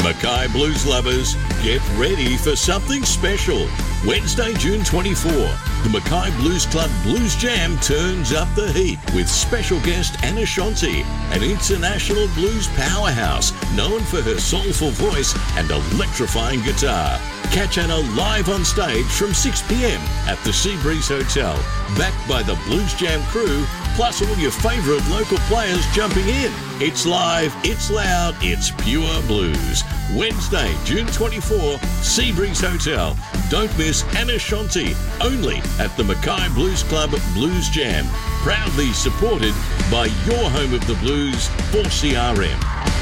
Mackay Blues lovers, get ready for something special. Wednesday, June 24, the Mackay Blues Club Blues Jam turns up the heat with special guest Anna Shanti, an international blues powerhouse known for her soulful voice and electrifying guitar. Catch Anna live on stage from 6 p.m. at the Seabreeze Hotel, backed by the Blues Jam crew, plus all your favourite local players jumping in. It's live, it's loud, it's pure blues. Wednesday, June 24, Seabreeze Hotel. Don't miss Anna Shanti, only at the Mackay Blues Club Blues Jam. Proudly supported by your home of the blues, 4CRM.